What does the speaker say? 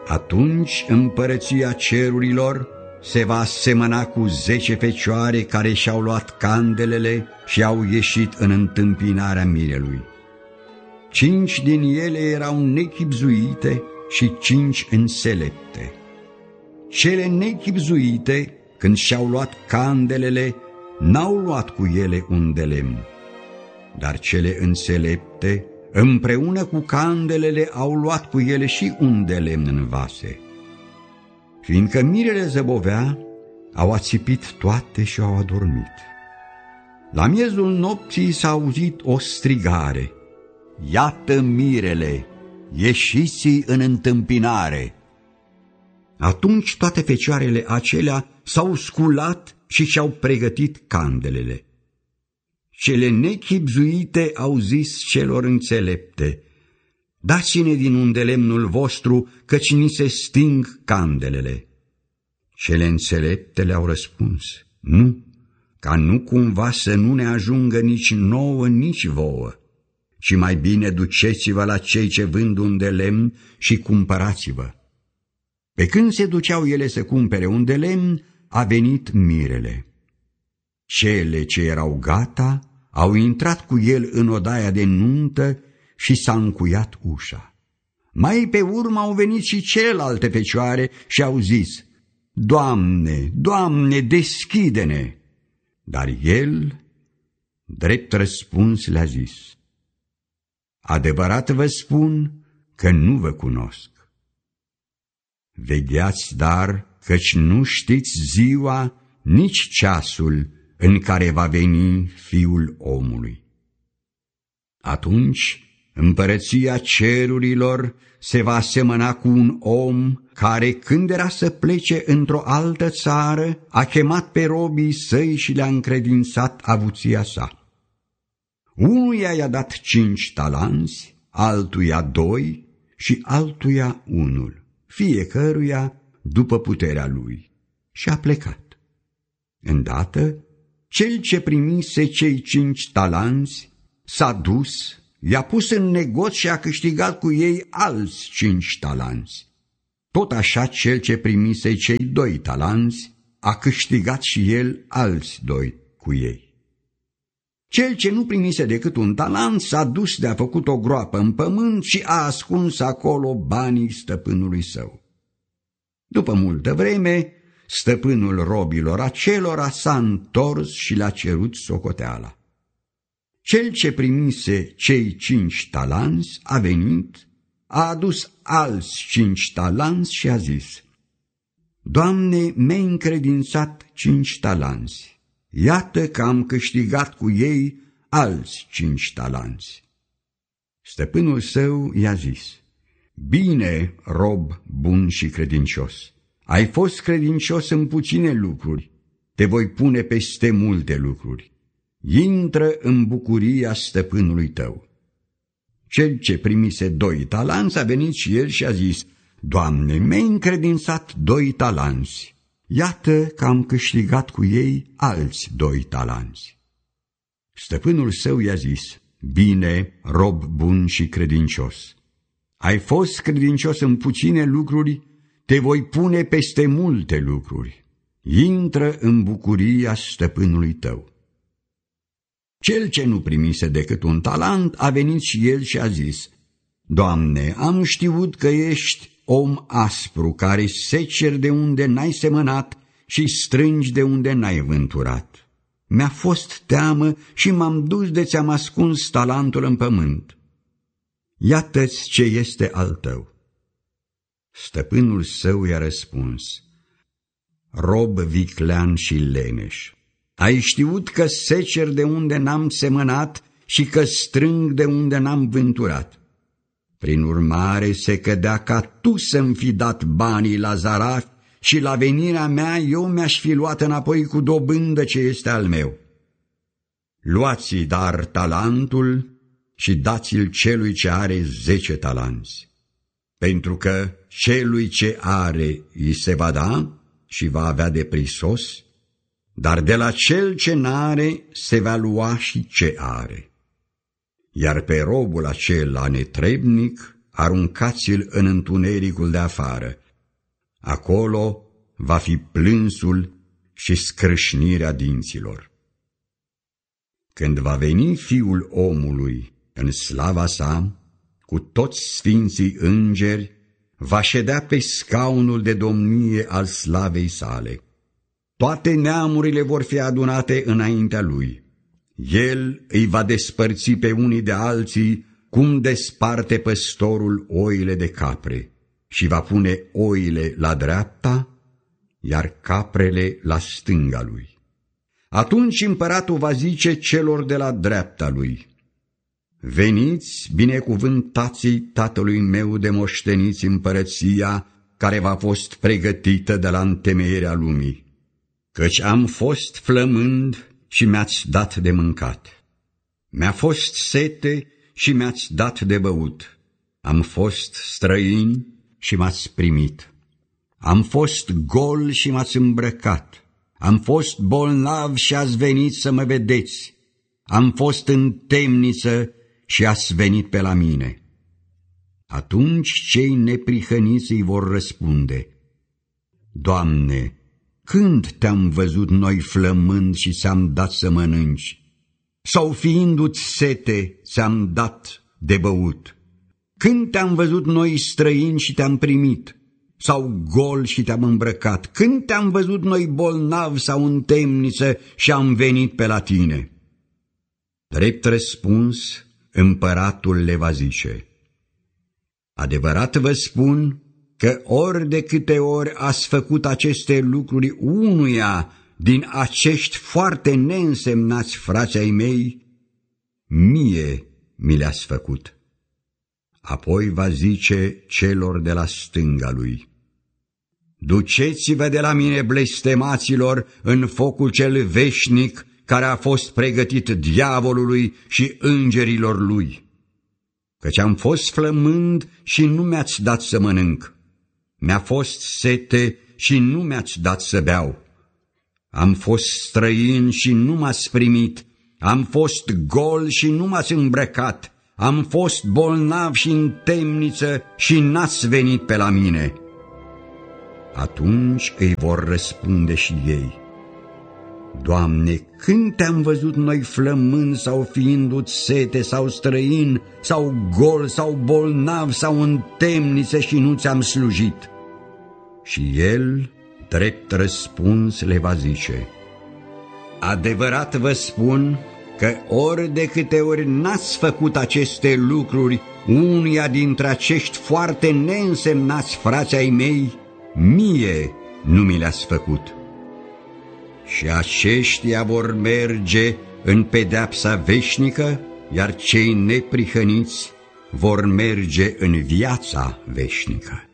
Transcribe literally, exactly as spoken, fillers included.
Atunci împărăția cerurilor se va asemăna cu zece fecioare care și-au luat candelele și au ieșit în întâmpinarea mirelui. Cinci din ele erau nechibzuite și cinci înțelepte. Cele nechibzuite, când și-au luat candelele, n-au luat cu ele un de lemn, dar cele înțelepte, împreună cu candelele, au luat cu ele și un de lemn în vase. Fiindcă mirele zăbovea, au ațipit toate și au adormit. La miezul nopții s-a auzit o strigare: „Iată mirele, ieșiți în întâmpinare!” Atunci toate fecioarele acelea s-au sculat și și-au pregătit candelele. Cele nechibzuite au zis celor înțelepte: „Dați-ne din unde lemnul vostru, căci ni se sting candelele.” Cele înțelepte le-au răspuns: „Nu, ca nu cumva să nu ne ajungă nici nouă, nici vouă, ci mai bine duceți-vă la cei ce vând un de lemn și cumpărați-vă.” Pe când se duceau ele să cumpere un de lemn, a venit mirele. Cele ce erau gata au intrat cu el în odaia de nuntă și s-a încuiat ușa. Mai pe urmă au venit și celelalte fecioare și au zis: „Doamne, Doamne, deschide-ne!” Dar el, drept răspuns, le-a zis: „Adevărat vă spun că nu vă cunosc. Vegheați dar, căci nu știți ziua, nici ceasul în care va veni Fiul omului.” Atunci împărăția cerurilor se va asemăna cu un om care, când era să plece într-o altă țară, a chemat pe robii săi și le-a încredințat avuția sa. Unuia i-a dat cinci talanți, altuia doi și altuia unul, fiecăruia după puterea lui, și a plecat. Îndată, cel ce primise cei cinci talanți s-a dus, i-a pus în negoț și a câștigat cu ei alți cinci talanți. Tot așa cel ce primise cei doi talanți a câștigat și el alți doi cu ei. Cel ce nu primise decât un talent s-a dus de-a făcut o groapă în pământ și a ascuns acolo banii stăpânului său. După multă vreme, stăpânul robilor acelora s-a întors și le-a cerut socoteala. Cel ce primise cei cinci talanți a venit, a adus alți cinci talanți și a zis: „Doamne, mi-ai încredințat cinci talanți. Iată că am câștigat cu ei alți cinci talanți.” Stăpânul său i-a zis: „Bine, rob bun și credincios, ai fost credincios în puține lucruri, te voi pune peste multe lucruri. Intră în bucuria stăpânului tău.” Cel ce primise doi talanți a venit și el și a zis: „Doamne, mi-ai încredințat doi talanți. Iată că am câștigat cu ei alți doi talanți.” Stăpânul său i-a zis: „Bine, rob bun și credincios, ai fost credincios în puține lucruri, te voi pune peste multe lucruri. Intră în bucuria stăpânului tău.” Cel ce nu primise decât un talent a venit și el și a zis: „Doamne, am știut că ești om aspru, care seceri de unde n-ai semănat și strângi de unde n-ai vânturat. Mi-a fost teamă și m-am dus de ți-am ascuns talentul în pământ. Iată-ți ce este al tău.” Stăpânul său i-a răspuns: „Rob viclean și leneș, ai știut că secer de unde n-am semănat și că strâng de unde n-am vânturat. Prin urmare se cădea ca tu să-mi fi dat banii la zaraf și la venirea mea eu mi-aș fi luat înapoi cu dobândă ce este al meu. Luați-i dar talentul și dați-l celui ce are zece talanți, pentru că celui ce are îi se va da și va avea de prisos, dar de la cel ce n-are se va lua și ce are. Iar pe robul acela netrebnic aruncați-l în întunericul de afară. Acolo va fi plânsul și scrâșnirea dinților. Când va veni Fiul omului în slava sa, cu toți sfinții îngeri, va ședea pe scaunul de domnie al slavei sale. Toate neamurile vor fi adunate înaintea lui. El îi va despărți pe unii de alții, cum desparte păstorul oile de capre, și va pune oile la dreapta, iar caprele la stânga lui. Atunci împăratul va zice celor de la dreapta lui: veniți, binecuvântații tatălui meu de moșteniți împărăția care v-a fost pregătită de la întemeierea lumii, căci am fost flămând și mi-ați dat de mâncat, mi-a fost sete și mi-ați dat de băut, am fost străin și m-ați primit, am fost gol și m-ați îmbrăcat, am fost bolnav și ați venit să mă vedeți, am fost în temniță și ați venit pe la mine. Atunci cei neprihăniți îi vor răspunde: Doamne, când te-am văzut noi flămând și ți-am dat să mănânci? Sau fiindu-ți sete ți-am dat de băut? Când te-am văzut noi străini și te-am primit? Sau gol și te-am îmbrăcat? Când te-am văzut noi bolnav sau în temniță și am venit pe la tine? Drept răspuns, împăratul le va zice: adevărat vă spun că ori de câte ori ați făcut aceste lucruri unuia din acești foarte neînsemnați frați ai mei, mie mi le-ați făcut. Apoi va zice celor de la stânga lui: duceți-vă de la mine, blestemaților, în focul cel veșnic care a fost pregătit diavolului și îngerilor lui. Căci am fost flămând și nu mi-ați dat să mănânc, mi-a fost sete și nu mi-ați dat să beau, am fost străin și nu m-ați primit, am fost gol și nu m-ați îmbrăcat, am fost bolnav și în temniță și n-ați venit pe la mine. Atunci îi vor răspunde și ei: Doamne, când te-am văzut noi flămând sau fiindu-ți sete sau străin sau gol sau bolnav sau în temniță și nu ți-am slujit? Și el, drept răspuns, le va zice: adevărat vă spun că ori de câte ori n-ați făcut aceste lucruri unuia dintre acești foarte neînsemnați frați ai mei, mie nu mi le-ați făcut. Și aceștia vor merge în pedeapsa veșnică, iar cei neprihăniți vor merge în viața veșnică.